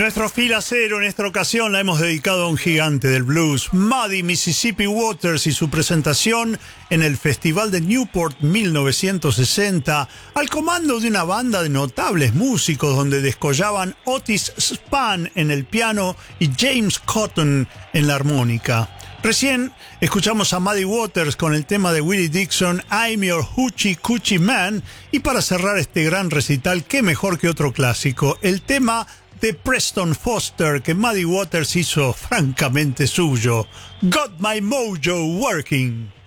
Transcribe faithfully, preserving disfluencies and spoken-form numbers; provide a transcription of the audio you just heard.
Nuestro fila cero en esta ocasión la hemos dedicado a un gigante del blues, Muddy Mississippi Waters, y su presentación en el Festival de Newport mil novecientos sesenta, al comando de una banda de notables músicos donde descollaban Otis Spann en el piano y James Cotton en la armónica. Recién escuchamos a Muddy Waters con el tema de Willie Dixon, I'm Your Hoochie Coochie Man, y para cerrar este gran recital, qué mejor que otro clásico, el tema de Preston Foster que Muddy Waters hizo francamente suyo, Got My Mojo Working.